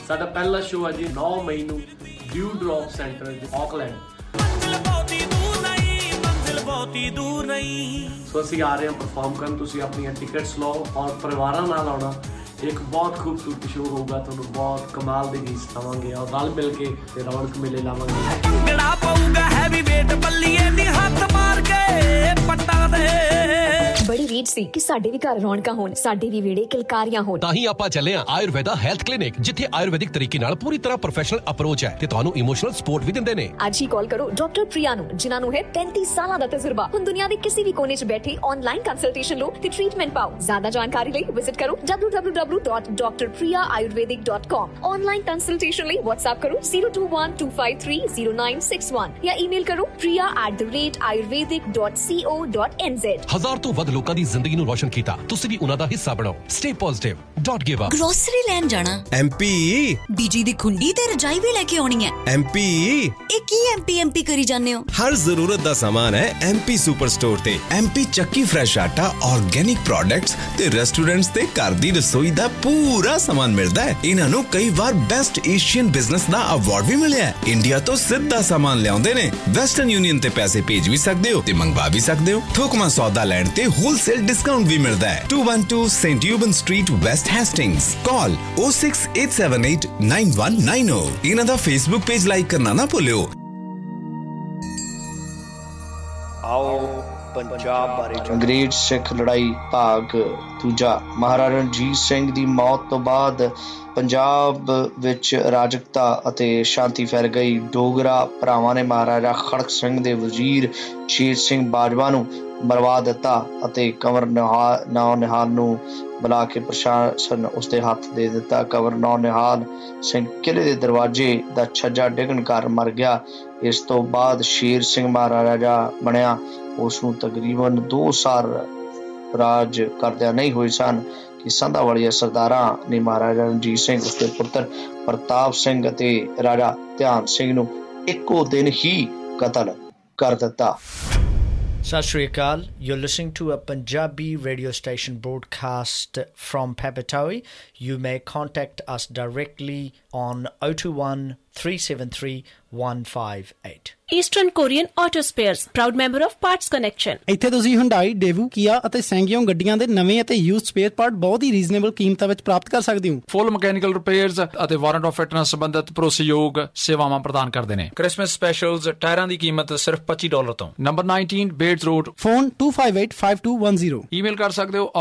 ਸਾਡਾ ਪਹਿਲਾ ਸ਼ੋਅ ਹੈ ਜੀ 9 ਮਈ ਨੂੰ ਡਿਊ ਡ੍ਰੌਪ ਸੈਂਟਰ ਆਕਲੈਂਡ। ਸੋ ਅਸੀਂ ਆ ਰਹੇ ਹਾਂ ਪਰਫਾਰਮ ਕਰਨ, ਤੁਸੀਂ ਆਪਣੀਆਂ ਟਿਕਟਸ ਲਓ ਔਰ ਪਰਿਵਾਰਾਂ ਨਾਲ ਆਉਣਾ। ਇੱਕ ਬਹੁਤ ਖੂਬਸੂਰਤ ਸ਼ੋਅ ਹੋਊਗਾ, ਤੁਹਾਨੂੰ ਬਹੁਤ ਕਮਾਲ ਦੇ ਗੀਤ ਸੁਣਾਵਾਂਗੇ ਔਰ ਰਲ ਮਿਲ ਕੇ ਤੇ ਰੌਣਕ ਮੇਲੇ ਲਾਵਾਂਗੇ। ਬੜੀ ਰੀਝ ਸੀ ਕਿ ਸਾਡੇ ਵੀ ਘਰ ਰੌਣਕਾਂ ਹੋਣ, ਸਾਡੇ ਵੀ ਵਿਹੜੇ ਕਿਲਕਾਰੀਆਂ ਹੋਣ। ਤਾਂ ਹੀ ਆਪਾਂ ਚੱਲੇ ਆ ਆਯੁਰਵੇਦਾ ਹੈਲਥ ਕਲੀਨਿਕ, ਜਿੱਥੇ ਆਯੁਰਵੈਦਿਕ ਤਰੀਕੇ ਨਾਲ ਪੂਰੀ ਤਰ੍ਹਾਂ ਪ੍ਰੋਫੈਸ਼ਨਲ ਅਪਰੋਚ ਹੈ ਤੇ ਤੁਹਾਨੂੰ ਇਮੋਸ਼ਨਲ ਸਪੋਰਟ ਵੀ ਦਿੰਦੇ ਨੇ। ਅੱਜ ਹੀ ਕਾਲ ਕਰੋ ਡਾਕਟਰ ਪ੍ਰਿਆ ਨੂੰ, ਜਿਨ੍ਹਾਂ ਨੂੰ ਹੈ 35 ਸਾਲਾਂ ਦਾ ਤਜਰਬਾ। ਹੁਣ ਦੁਨੀਆ ਦੇ ਕਿਸੇ ਵੀ ਕੋਨੇ 'ਚ ਬੈਠੇ ਆਨਲਾਈਨ ਕੰਸਲਟੇਸ਼ਨ ਲਓ ਤੇ ਟ੍ਰੀਟਮੈਂਟ ਪਾਓ। ਜ਼ਿਆਦਾ ਜਾਣਕਾਰੀ ਲਈ ਵਿਜ਼ਿਟ ਕਰੋ www.drpriyayurvedic.com। ਆਨਲਾਈਨ ਕੰਸਲਟੇਸ਼ਨ ਲਈ WhatsApp ਕਰੋ 0212530961 ਜਾਂ ਈਮੇਲ ਕਰੋ priya@ayurvedic.co.nz। 1000 ਤੋਂ ਵੱਧ ਲੋਕਾਂ ਦੀ ਜ਼ਿੰਦਗੀ ਨੂੰ ਰੋਸ਼ਨ ਕੀਤਾ, ਤੁਸੀਂ ਵੀ ਉਹਨਾਂ ਦਾ ਹਿੱਸਾ ਬਣੋ। Stay positive, don't give up. Grocery ਲੈਣ ਜਾਣਾ MP, ਬੀਜੀ ਦੀ ਖੁੰਡੀ ਤੇ ਰਜਾਈ ਵੀ ਲੈ ਕੇ ਆਉਣੀ ਹੈ MP। ਇਹ ਕੀ MP ਕਰੀ ਜਾਂਦੇ ਹੋ? ਹਰ ਜ਼ਰੂਰਤ ਦਾ ਸਾਮਾਨ ਹੈ MP ਸੁਪਰ ਸਟੋਰ ਤੇ। MP ਚੱਕੀ ਫਰੈਸ਼ ਆਟਾ, ਆਰਗੈਨਿਕ ਪ੍ਰੋਡਕਟਸ ਤੇ ਰੈਸਟੋਰੈਂਟਸ ਤੇ ਘਰ ਦੀ ਰਸੋਈ ਦਾ ਪੂਰਾ ਸਾਮਾਨ ਮਿਲਦਾ ਹੈ। ਇਹਨਾਂ ਨੂੰ ਕਈ ਵਾਰ ਬੈਸਟ ਏਸ਼ੀਅਨ ਬਿਜ਼ਨਸ ਦਾ ਅਵਾਰਡ ਵੀ ਮਿਲਿਆ ਹੈ। ਇੰਡੀਆ ਤੋਂ ਸਿੱਧਾ ਸਾਮਾਨ ਲਿਆਉਂਦੇ ਨੇ। ਵੈਸਟਰਨ ਯੂਨੀਅਨ ਤੇ ਪੈਸੇ ਭੇਜ ਵੀ ਸਕਦੇ ਹੋ ਤੇ ਮੰਗਵਾ ਵੀ ਸਕਦੇ ਹੋ। ਥੋਕਮਾ ਸੌਦਾ ਲੈਣ ਤੇ ਹੋਲਸੇਲ ਡਿਸਕਾਊਂਟ ਵੀ ਮਿਲਦਾ ਹੈ। 212 ਸੇਂਟ ਯੂਬਨ ਸਟਰੀਟ, ਵੈਸਟ ਹੈਸਟਿੰਗਸ। ਕਾਲ 068789190। ਇਹਨਾਂ ਦਾ ਫੇਸਬੁੱਕ ਪੇਜ ਲਾਈਕ ਕਰਨਾ ਨਾ ਭੁੱਲਿਓ। ਆਓ ਪੰਜਾਬ ਬਾਰੇ। ਅੰਗਰੇਜ਼ ਸਿੱਖ ਲੜਾਈ ਭਾਗ ਦੂਜਾ। ਮਹਾਰਾਜਾ ਰਣਜੀਤ ਸਿੰਘ ਦੀ ਮੌਤ ਤੋਂ ਬਾਅਦ ਪੰਜਾਬ ਵਿੱਚ ਅਰਾਜਕਤਾ ਅਤੇ ਸ਼ਾਂਤੀ ਫੈਲ ਗਈ। ਡੋਗਰਾ ਭਰਾਵਾਂ ਨੇ ਮਹਾਰਾਜਾ ਖੜਕ ਸਿੰਘ ਦੇ ਵਜ਼ੀਰ ਸ਼ੇਰ ਸਿੰਘ ਬਾਜਵਾ ਨੂੰ ਮਰਵਾ ਦਿੱਤਾ ਅਤੇ ਕੰਵਰ ਨਿਹਾਲ ਨੂੰ ਬੁਲਾ ਕੇ ਪ੍ਰਸ਼ਾਸਨ ਉਸਦੇ ਹੱਥ ਦੇ ਦਿੱਤਾ। ਕੰਵਰ ਨਿਹਾਲ ਸਿੰਘ ਕਿਲ੍ਹੇ ਦੇ ਦਰਵਾਜ਼ੇ ਦਾ ਛੱਜਾ ਡਿੱਗਣ ਕਾਰਨ ਮਰ ਗਿਆ। ਇਸ ਤੋਂ ਬਾਅਦ ਸ਼ੇਰ ਸਿੰਘ ਮਹਾਰਾਜਾ ਬਣਿਆ। ਉਸ ਨੂੰ ਤਕਰੀਬਨ 2 ਸਾਲ ਰਾਜ ਕਰਦਿਆਂ ਨਹੀਂ ਹੋਏ ਸਨ ਕਿ ਸੰਧਾ ਵਾਲੀਆ ਸਰਦਾਰਾਂ ਨੇ ਮਹਾਰਾਜਾ ਰਣਜੀਤ ਸਿੰਘ, ਉਸਦੇ ਪੁੱਤਰ ਪ੍ਰਤਾਪ ਸਿੰਘ ਅਤੇ ਰਾਜਾ ਧਿਆਨ ਸਿੰਘ ਨੂੰ ਇੱਕੋ ਦਿਨ ਹੀ ਕਤਲ ਕਰ ਦਿੱਤਾ। Sat Sri Akal, you're listening to a Punjabi radio station broadcast from Papatoe. You may contact us directly on 021 373 158. Eastern Korean Auto Spares, proud member of Parts Connection. ਇੱਥੇ ਤੁਸੀਂ ਹੁੰਡਾਈ, ਡੇਵੂ, ਕੀਆ ਅਤੇ ਸੈਂਗਿਓਂਗ ਗੱਡੀਆਂ ਦੇ ਨਵੇਂ ਅਤੇ ਯੂਜ਼ਡ ਸਪੇਅਰ ਪਾਰਟ ਬਹੁਤ ਹੀ reasonable ਕੀਮਤਾਂ ਵਿੱਚ ਪ੍ਰਾਪਤ ਕਰ ਸਕਦੇ ਹੋ। ਫੁੱਲ ਮਕੈਨੀਕਲ ਰਿਪੇਅਰਸ ਅਤੇ ਵਾਰੰਟ ਆਫ ਫਿਟਨੈਸ ਸੰਬੰਧਿਤ ਭਰੋਸੇਯੋਗ ਸੇਵਾਵਾਂ ਪ੍ਰਦਾਨ ਕਰਦੇ ਨੇ। ਕ੍ਰਿਸਮਸ ਸਪੈਸ਼ਲਸ, ਟਾਇਰਾਂ ਦੀ ਕੀਮਤ ਸਿਰਫ $25 ਤੋਂ। Number 19 Bates road, phone 2585210। Email ਕਰ ਸਕਦੇ ਹੋ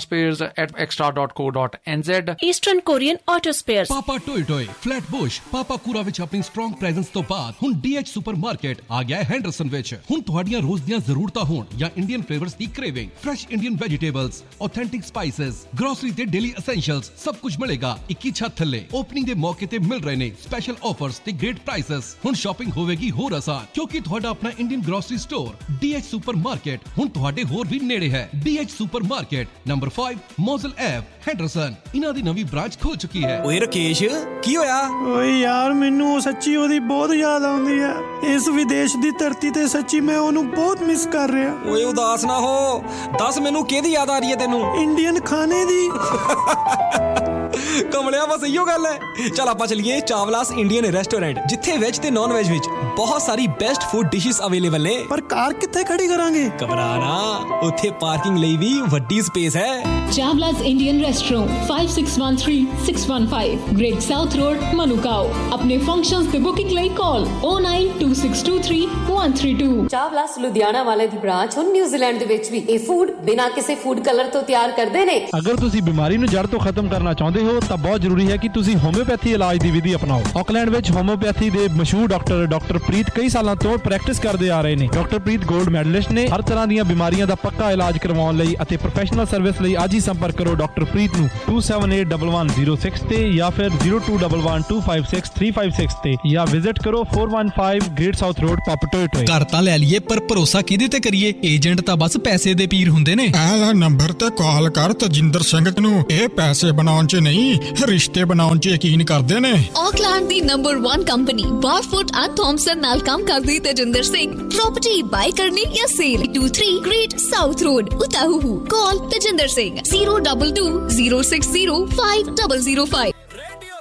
aucklandcarspares@extra.co.nz। Eastern Korean Auto Spares. ਪਾਪਾ ਟੋਏ ਟੋਏ ਫਲੈਟਬੁਸ਼ ਪਾਪਾਕੂਰਾ ਵਿੱਚ ਆਪਣੀ ਸਟਰੋਂਗ ਪ੍ਰੈਜ਼ੈਂਸ ਤੋਂ ਬਾਅਦ ਹੁਣ DH ਸੁਪਰਮਾਰਕਟ ਆ ਗਿਆ ਹੈ ਹੈਂਡਰਸਨ ਵਿੱਚ। ਹੁਣ ਤੁਹਾਡੀਆਂ ਰੋਜ਼ ਦੀਆਂ ਜ਼ਰੂਰਤਾਂ ਹੋਣ ਜਾਂ ਇੰਡੀਅਨ ਫਲੇਵਰਸ ਦੀ craving, fresh Indian vegetables, authentic spices, grocery ਤੇ ਡੇਲੀ ਐਸੈਂਸ਼ੀਅਲਸ, ਸਭ ਕੁਝ ਮਿਲੇਗਾ ਇੱਕ ਹੀ ਛੱਤ ਥੱਲੇ। ਓਪਨਿੰਗ ਦੇ ਮੌਕੇ ਤੇ ਮਿਲ ਰਹੇ ਨੇ ਸਪੈਸ਼ਲ ਆਫਰਸ ਤੇ ਗ੍ਰੇਟ ਪ੍ਰਾਈਸਸ। ਹੁਣ ਸ਼ਾਪਿੰਗ ਹੋਵੇਗੀ ਹੋਰ ਆਸਾਨ ਕਿਉਂਕਿ ਤੁਹਾਡਾ ਆਪਣਾ Indian grocery store DH supermarket ਹੁਣ ਤੁਹਾਡੇ ਹੋਰ ਵੀ ਨੇੜੇ ਹੈ। DH supermarket number 5 ਮੋਜ਼ਲ ਐਵ, ਹੈਂਡਰਸਨ। ਇਹਨਾਂ ਦੀ ਨਵੀਂ ਬ੍ਰਾਂਚ ਖੁੱਲ ਚੁੱਕੀ ਹੈ। ਓਏ ਰਕੇਸ਼, ਕੀ ਹੋਇਆ? ਓਏ ਯਾਰ, ਮੈਨੂੰ ਸੱਚੀ ਉਹਦੀ ਬਹੁਤ ਯਾਦ ਆਉਂਦੀ ਹੈ। ਇਸ ਵਿਦੇਸ਼ ਦੀ ਧਰਤੀ ਤੇ ਸੱਚੀ ਮੈਂ ਉਹਨੂੰ ਬਹੁਤ ਮਿਸ ਕਰ ਰਿਹਾ। ਓਏ ਉਦਾਸ ਨਾ ਹੋ, ਦੱਸ ਮੈਨੂੰ ਕਿਹਦੀ ਯਾਦ ਆ ਰਹੀ ਹੈ ਤੈਨੂੰ? ਇੰਡੀਅਨ ਖਾਣੇ ਦੀ। ਕਮਲਿਆ, ਬਸ ਇਹੋ ਗੱਲ ਹੈ। ਚੱਲ ਆਪਾਂ ਚੱਲੀਏ ਚਾਵਲਾਸ ਇੰਡੀਅਨ ਰੈਸਟੋਰੈਂਟ, ਜਿੱਥੇ ਵੈਜ ਤੇ ਨਾਨ ਵੈਜ ਵਿੱਚ ਬਹੁਤ ਸਾਰੀ ਬੈਸਟ ਫੂਡ ਡਿਸ਼ਸ ਅਵੇਲੇਬਲ ਨੇ। ਪਰ ਕਾਰ ਕਿੱਥੇ ਖੜੀ ਕਰਾਂਗੇ? ਘਬਰਾ ਨਾ, ਉੱਥੇ ਪਾਰਕਿੰਗ ਲਈ ਵੀ ਵੱਡੀ ਸਪੇਸ ਹੈ। ਚਾਵਲਾਸ Indian restaurant 5613-615 great south road, ਮਨੁਕਾਓ। ਆਪਣੇ ਫੰਕਸ਼ਨਸ ਤੇ ਬੁਕਿੰਗ ਲਈ ਕਾਲ 092623132। ਚਾਵਲਾਸ ਲੁਧਿਆਣਾ ਵਾਲੇ ਦੀ ਬ੍ਰਾਂਚ ਹੁਣ ਨਿਊਜ਼ੀਲੈਂਡ ਦੇ ਵਿੱਚ ਵੀ ਇਹ ਫੂਡ ਬਿਨਾਂ ਕਿਸੇ ਫੂਡ ਕਲਰ ਤੋਂ ਤਿਆਰ ਕਰਦੇ ਨੇ। ਅਗਰ ਤੁਸੀਂ ਬਿਮਾਰੀ ਨੂੰ ਜੜ ਤੋਂ ਖਤਮ ਕਰਨਾ ਚਾਹੁੰਦੇ ਹੋ ਤਾਂ ਬਹੁਤ ਜ਼ਰੂਰੀ ਹੈ ਕਿ ਤੁਸੀਂ ਹੋਮਿਓਪੈਥੀ ਇਲਾਜ ਦੀ ਵਿਧੀ ਅਪਣਾਓ। ਆਕਲੈਂਡ ਵਿੱਚ ਹੋਮਿਓਪੈਥੀ ਦੇ ਮਸ਼ਹੂਰ ਡਾਕਟਰ ਪ੍ਰੀਤ ਕਈ ਸਾਲਾਂ ਤੋਂ ਪ੍ਰੈਕਟਿਸ ਕਰਦੇ ਆ ਰਹੇ ਨੇ। ਡਾਕਟਰ ਪ੍ਰੀਤ 골ਡ ਮੈਡਲਿਸਟ ਨੇ। ਹਰ ਤਰ੍ਹਾਂ ਦੀਆਂ ਬਿਮਾਰੀਆਂ ਦਾ ਪੱਕਾ ਇਲਾਜ ਕਰਵਾਉਣ ਲਈ ਅਤੇ ਪ੍ਰੋਫੈਸ਼ਨਲ ਸਰਵਿਸ ਲਈ ਅੱਜ ਹੀ ਸੰਪਰਕ ਕਰੋ ਡਾਕਟਰ ਪ੍ਰੀਤ ਨੂੰ 27811106 ਤੇ ਜਾਂ ਫਿਰ 0211256356 ਤੇ ਜਾਂ ਵਿਜ਼ਿਟ ਕਰੋ 415 ਗ੍ਰੇਟ ਸਾਊਥ ਰੋਡ, ਪਾਪਟੋਏ। ਘਰ ਤਾਂ ਲੈ ਲਈਏ ਪਰ ਭਰੋਸਾ ਕਿਹਦੇ ਤੇ ਕਰੀਏ? ਏਜੰਟ ਤਾਂ ਬਸ ਪੈਸੇ ਦੇ ਪੀਰ ਹੁੰਦੇ ਨੇ। ਆਹ ਨੰਬਰ ਤੇ ਕਾਲ ਕਰ ਤਜਿੰਦਰ ਸਿੰਘ ਨੂੰ। ਇਹ ਪੈਸੇ ਬਣਾਉਣ 'ਚ ਨਹੀਂ, ਰਿਸ਼ਤੇ ਬਣਾਉਣ 'ਚ ਯਕੀਨ ਕਰਦੇ ਨੇ। Auckland the number 1 company ਬਾਰਫੁੱਟ and Thomson ਨਾਲ ਕੰਮ ਕਰਦੀ ਤਜਿੰਦਰ ਸਿੰਘ। ਪ੍ਰॉपर्टी ਬਾਈ ਕਰਨੀ ਜਾਂ ਸੇਲ 23 ਗ੍ਰੇਟ ਸਾਊਥ ਰੋਡ, ਉਤਾਹੂ। ਕਾਲ ਤਜਿੰਦਰ ਸਿੰਘ 02206050005।